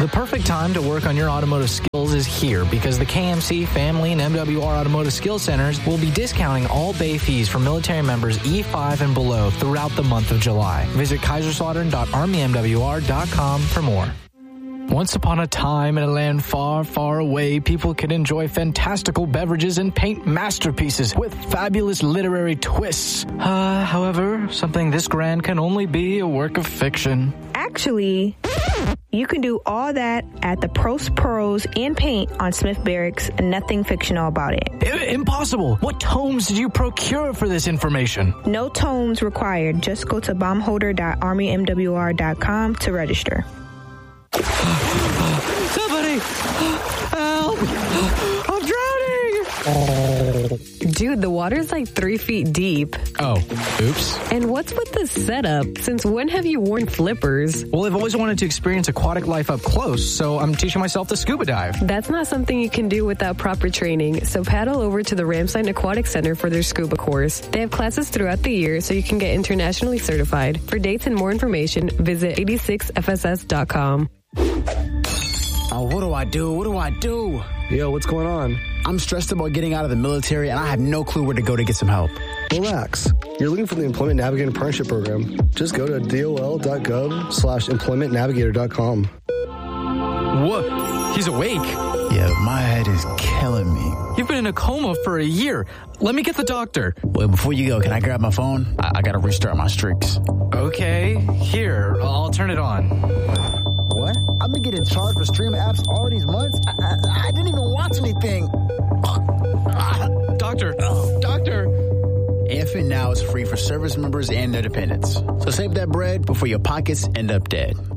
The perfect time to work on your automotive skills is here because the KMC, Family, and MWR Automotive Skills Centers will be discounting all bay fees for military members E5 and below throughout the month of July. Visit kaiserslautern.armymwr.com for more. Once upon a time in a land far, far away, people could enjoy fantastical beverages and paint masterpieces with fabulous literary twists. However, something this grand can only be a work of fiction. Actually, you can do all that at the Prost Prose and Paint on Smith Barracks, and nothing fictional about it. Impossible! What tomes did you procure for this information? No tomes required. Just go to bombholder.armymwr.com to register. Somebody! Help! I'm drowning! Dude, the water's like 3 feet deep. Oh, oops. And what's with this setup? Since when have you worn flippers? Well, I've always wanted to experience aquatic life up close, so I'm teaching myself to scuba dive. That's not something you can do without proper training, so paddle over to the Ramstein Aquatic Center for their scuba course. They have classes throughout the year, so you can get internationally certified. For dates and more information, visit 86fss.com. Oh, what do I do? Yo, what's going on? I'm stressed about getting out of the military, and I have no clue where to go to get some help. Relax. You're looking for the Employment Navigator Apprenticeship Program. Just go to dol.gov/employmentnavigator.com. Whoa, he's awake. Yeah, my head is killing me. You've been in a coma for a year. Let me get the doctor. Wait, before you go, can I grab my phone? I gotta restart my streaks. Okay, here, I'll turn it on. What? I've been getting charged for streaming apps all these months. I didn't even watch anything. Doctor. AFN Now is free for service members and their dependents. So save that bread before your pockets end up dead.